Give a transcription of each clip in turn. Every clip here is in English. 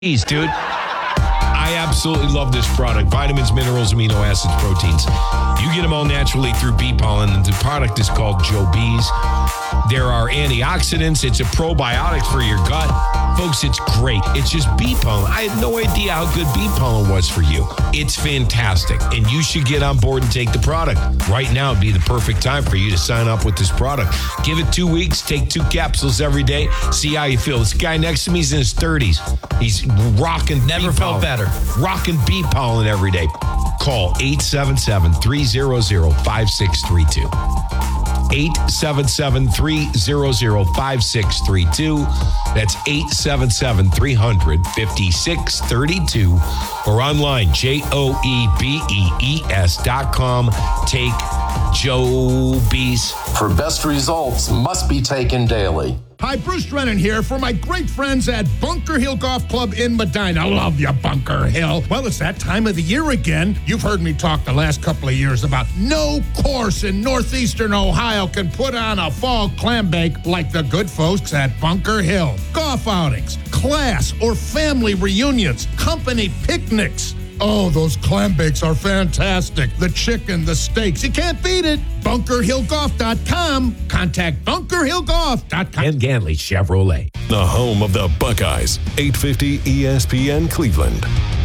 Jeez, dude. I absolutely love this product. Vitamins, minerals, amino acids, proteins. You get them all naturally through bee pollen, and the product is called Joe Bees. There are antioxidants. It's a probiotic for your gut. Folks, it's great. It's just bee pollen. I had no idea how good bee pollen was for you. It's fantastic, and you should get on board and take the product. Right now would be the perfect time for you to sign up with this product. Give it 2 weeks. Take 2 capsules every day. See how you feel. This guy next to me is in his 30s. He's rocking Never felt better. Rocking bee pollen every day. Call 877-300-5632. 877-300-5632. That's 877-300-5632. Or online, JOEBEES.com. Take Joe Bees. For best results, must be taken daily. Hi, Bruce Drennan here for my great friends at Bunker Hill Golf Club in Medina. Love you, Bunker Hill. Well, it's that time of the year again. You've heard me talk the last couple of years about no course in northeastern Ohio can put on a fall clam bake like the good folks at Bunker Hill. Golf outings, class or family reunions, company picnics. Oh, those clam bakes are fantastic. The chicken, the steaks, you can't beat it. BunkerHillGolf.com. Contact BunkerHillGolf.com. And Ganley Chevrolet. The home of the Buckeyes, 850 ESPN Cleveland.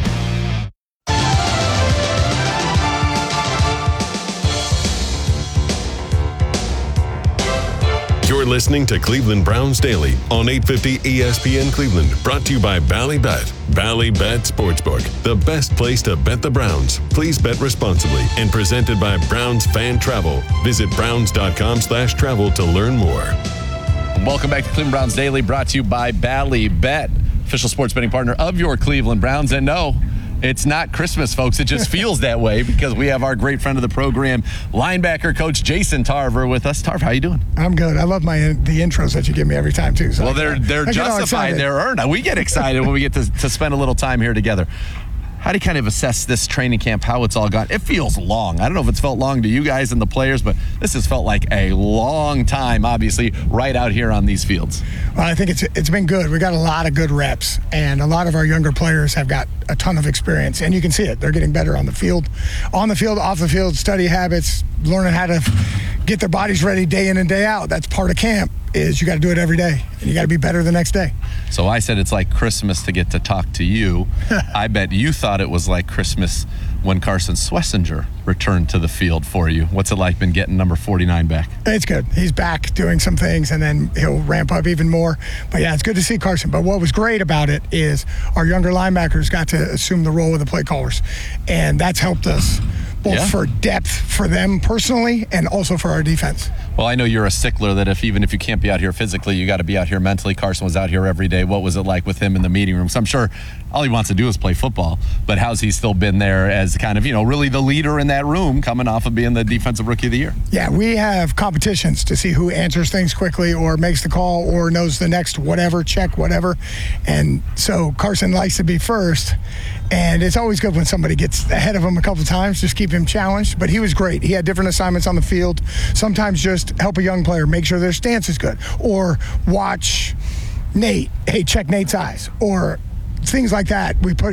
You're listening to Cleveland Browns Daily on 850 ESPN Cleveland, brought to you by Ballybet. Ballybet Sportsbook, the best place to bet the Browns. Please bet responsibly, and presented by Browns Fan Travel. Visit browns.com/travel to learn more. Welcome back to Cleveland Browns Daily, brought to you by Ballybet, official sports betting partner of your Cleveland Browns. And no, it's not Christmas, folks. It just feels that way because we have our great friend of the program, linebacker coach Jason Tarver, with us. Tarver, how you doing? I'm good. I love the intros that you give me every time, too. So well, they're justified. They're earned. We get excited when we get to spend a little time here together. How do you kind of assess this training camp, how it's all gone? It feels long. I don't know if it's felt long to you guys and the players, but this has felt like a long time, obviously, right out here on these fields. Well, I think it's been good. We got a lot of good reps, and a lot of our younger players have got a ton of experience, and you can see it. They're getting better on the field, off the field, study habits, learning how to get their bodies ready day in and day out. That's part of camp. Is you got to do it every day, and you got to be better the next day. So I said it's like Christmas to get to talk to you. I bet you thought it was like Christmas when Carson Swessinger returned to the field for you. What's it like been getting number 49 back? It's good. He's back doing some things, and then he'll ramp up even more. But yeah, it's good to see Carson. But what was great about it is our younger linebackers got to assume the role of the play callers, and that's helped us both for depth for them personally and also for our defense. Well, I know you're a stickler that even if you can't be out here physically, you got to be out here mentally. Carson was out here every day. What was it like with him in the meeting room? So I'm sure all he wants to do is play football, but how's he still been there as kind of, really the leader in that room coming off of being the defensive rookie of the year? Yeah, we have competitions to see who answers things quickly or makes the call or knows the next whatever, check whatever. And so Carson likes to be first. And it's always good when somebody gets ahead of him a couple of times, just keep him challenged. But he was great. He had different assignments on the field. Sometimes just help a young player make sure their stance is good. Or watch Nate. Hey, check Nate's eyes. Or things like that.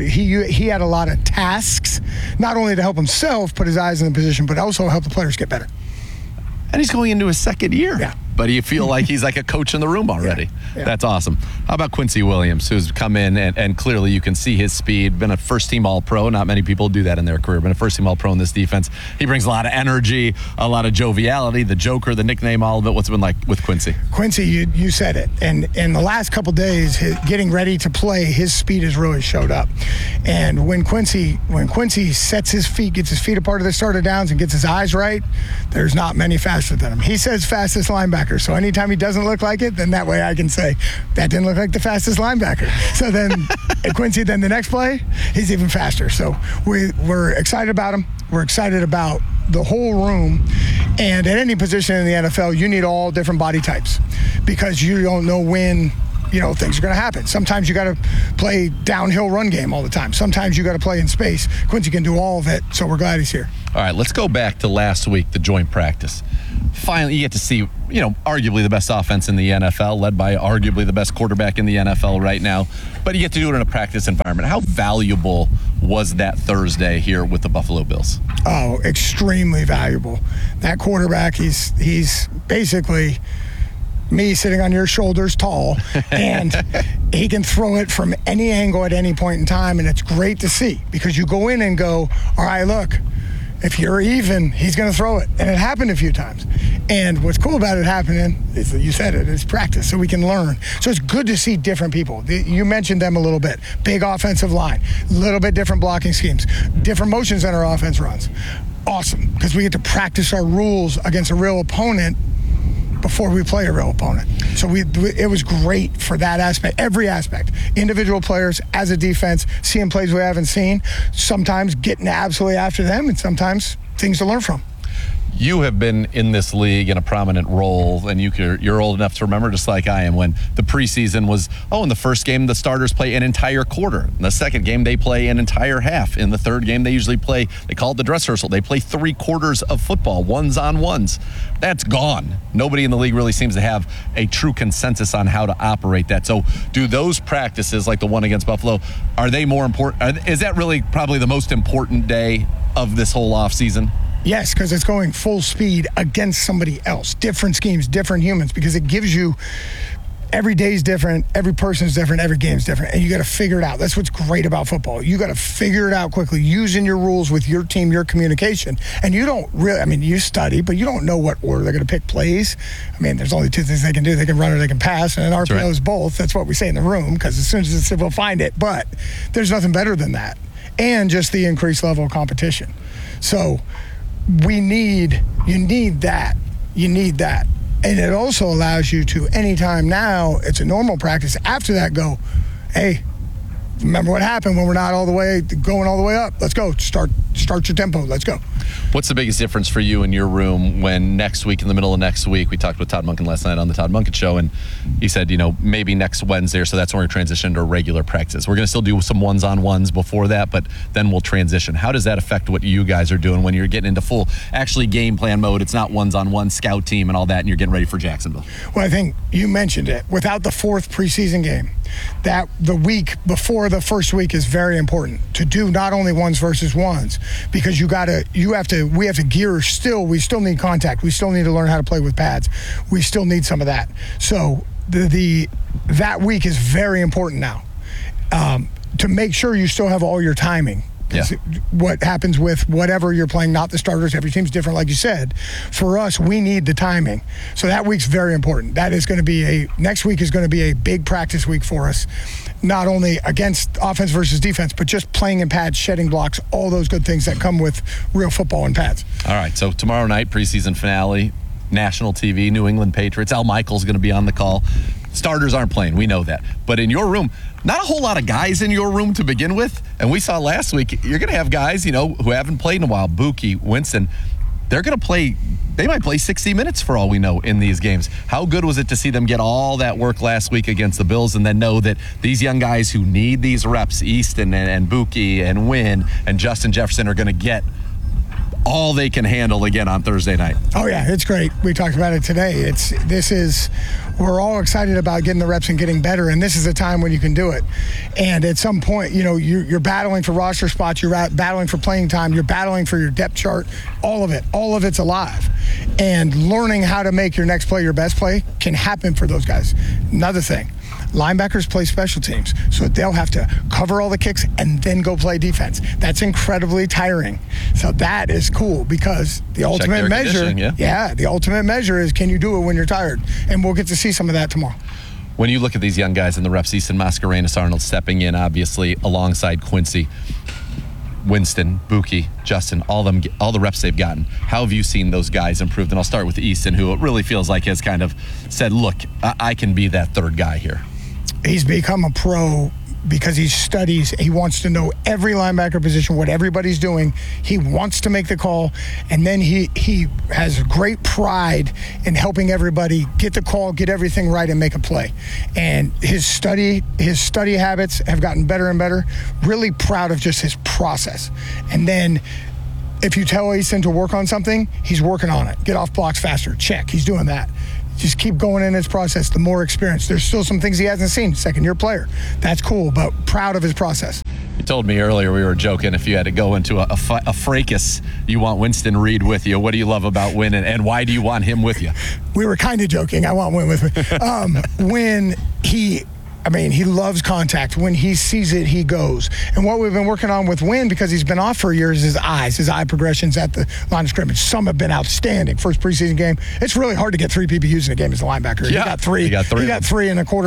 He had a lot of tasks, not only to help himself put his eyes in the position, but also help the players get better. And he's going into his second year. Yeah. But you feel like he's like a coach in the room already. Yeah. That's awesome. How about Quincy Williams, who's come in and clearly you can see his speed, been a first-team All-Pro. Not many people do that in their career, been a first-team All-Pro in this defense. He brings a lot of energy, a lot of joviality, the Joker, the nickname, all of it. What's it been like with Quincy? Quincy, you said it. And in the last couple days, getting ready to play, his speed has really showed up. And when Quincy sets his feet, gets his feet apart at the start of downs and gets his eyes right, there's not many faster than him. He says fastest linebacker. So anytime he doesn't look like it, then that way I can say, that didn't look like the fastest linebacker. So then Quincy, then the next play, he's even faster. So we're excited about him. We're excited about the whole room. And at any position in the NFL, you need all different body types because you don't know when things are going to happen. Sometimes you got to play downhill run game all the time. Sometimes you got to play in space. Quincy can do all of it, so we're glad he's here. All right, let's go back to last week, the joint practice. Finally, you get to see, arguably the best offense in the NFL, led by arguably the best quarterback in the NFL right now. But you get to do it in a practice environment. How valuable was that Thursday here with the Buffalo Bills? Oh, extremely valuable. That quarterback, he's basically me sitting on your shoulders tall, and he can throw it from any angle at any point in time, and it's great to see because you go in and go, all right, look, if you're even, he's going to throw it. And it happened a few times. And what's cool about it happening is that you said it's practice, so we can learn. So it's good to see different people. You mentioned them a little bit. Big offensive line, a little bit different blocking schemes, different motions than our offense runs. Awesome, because we get to practice our rules against a real opponent before we play a real opponent. So it was great for that aspect, every aspect. Individual players, as a defense, seeing plays we haven't seen, sometimes getting absolutely after them, and sometimes things to learn from. You have been in this league in a prominent role, and you're old enough to remember, just like I am, when the preseason was, in the first game, the starters play an entire quarter. In the second game, they play an entire half. In the third game, they usually play, they call it the dress rehearsal. They play 3 quarters of football, ones-on-ones. That's gone. Nobody in the league really seems to have a true consensus on how to operate that. So do those practices, like the one against Buffalo, are they more important? Is that really probably the most important day of this whole offseason? Yes, because it's going full speed against somebody else. Different schemes, different humans, because it gives you every day's different, every person's different, every game's different, and you got to figure it out. That's what's great about football. You got to figure it out quickly, using your rules with your team, your communication. And you don't really, you study, but you don't know what order they're going to pick plays. There's only 2 things they can do. They can run or they can pass, and an RPO is both. That's what we say in the room, because as soon as it's, we'll find it. But there's nothing better than that. And just the increased level of competition. So you need that. And it also allows you to, anytime now, it's a normal practice. After that, go, hey, remember what happened when we're not going all the way up. Let's go. Start your tempo. Let's go. What's the biggest difference for you in your room when next week, in the middle of next week, we talked with Todd Monken last night on the Todd Monken Show, and he said, maybe next Wednesday or so, that's when we're going to transition to regular practice. We're going to still do some ones-on-ones before that, but then we'll transition. How does that affect what you guys are doing when you're getting into full, actually game plan mode? It's not ones-on-one scout team and all that, and you're getting ready for Jacksonville. Well, I think you mentioned it. Without the 4th preseason game, that the week before the first week is very important to do not only ones versus ones, because we have to gear still. We still need contact. We still need to learn how to play with pads. We still need some of that. So that week is very important now, to make sure you still have all your timing. Yeah. What happens with whatever you're playing, not the starters, every team's different, like you said. For us, we need the timing. So that week's very important. That is going to be next week is going to be a big practice week for us, not only against offense versus defense, but just playing in pads, shedding blocks, all those good things that come with real football and pads. All right, so tomorrow night, preseason finale, national TV, New England Patriots. Al Michaels going to be on the call. Starters aren't playing, we know that. But in your room, not a whole lot of guys in your room to begin with. And we saw last week, you're going to have guys, who haven't played in a while. Buki, Winston, they're going to play, they might play 60 minutes for all we know in these games. How good was it to see them get all that work last week against the Bills and then know that these young guys who need these reps, Easton and Buki and Wynn and Justin Jefferson, are going to get all they can handle again on Thursday night? Oh yeah, it's great. We talked about it today. We're all excited about getting the reps and getting better, and this is a time when you can do it. And at some point, you're battling for roster spots, you're battling for playing time, you're battling for your depth chart, all of it's alive. And learning how to make your next play your best play can happen for those guys. Another thing, linebackers play special teams, so they'll have to cover all the kicks and then go play defense. That's incredibly tiring. So that is cool, because the ultimate measure, the ultimate measure is, can you do it when you're tired? And we'll get to see some of that tomorrow. When you look at these young guys in the reps, Easton Mascarenas Arnold stepping in, obviously, alongside Quincy, Winston, Buki, Justin, all the reps they've gotten. How have you seen those guys improved? And I'll start with Easton, who it really feels like has kind of said, look, I can be that third guy here. He's become a pro because he studies. He wants to know every linebacker position, what everybody's doing. He wants to make the call, and then he has great pride in helping everybody get the call, get everything right, and make a play. And his study habits have gotten better and better. Really proud of just his process. And then if you tell Easton to work on something, he's working on it. Get off blocks faster. Check. He's doing that. Just keep going in his process. The more experience. There's still some things he hasn't seen. Second-year player. That's cool, but proud of his process. You told me earlier, we were joking, if you had to go into a fracas, you want Winston Reed with you. What do you love about Win, and why do you want him with you? We were kind of joking. I want Win with me. When he loves contact. When he sees it, he goes. And what we've been working on with Win, because he's been off for a year, is his eye progressions at the line of scrimmage. Some have been outstanding. First preseason game, it's really hard to get 3 PPUs in a game as a linebacker. Yeah. He got three. He got three in a quarter.